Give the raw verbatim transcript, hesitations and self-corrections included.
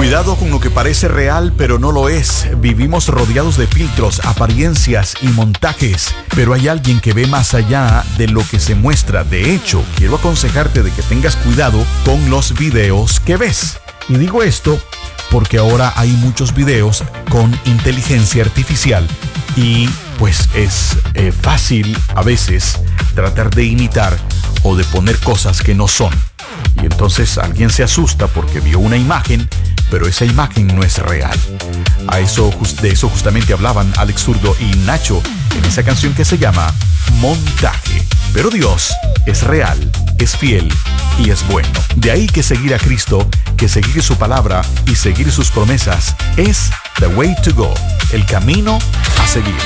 Cuidado con lo que parece real pero no lo es. Vivimos rodeados de filtros, apariencias y montajes, pero hay alguien que ve más allá de lo que se muestra. De hecho, quiero aconsejarte de que tengas cuidado con los videos que ves. Y digo esto porque ahora hay muchos videos con inteligencia artificial y pues es eh, fácil a veces tratar de imitar o de poner cosas que no son. Y entonces alguien se asusta porque vio una imagen, pero esa imagen no es real. A eso, de eso justamente hablaban Alex Zurdo y Nacho en esa canción que se llama Montaje. Pero Dios es real, es fiel y es bueno. De ahí que seguir a Cristo, que seguir su palabra y seguir sus promesas es the way to go, el camino a seguir.